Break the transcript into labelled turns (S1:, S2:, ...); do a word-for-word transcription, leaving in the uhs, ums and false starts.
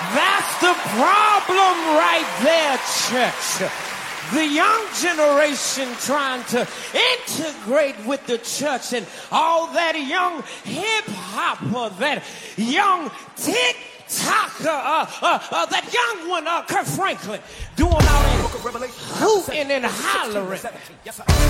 S1: That's the problem right there, church. The young generation trying to integrate with the church and all that young hip-hopper, that young tick-tocker, uh, uh, uh, that young one, uh, Kirk Franklin, doing all that hooting and hollering.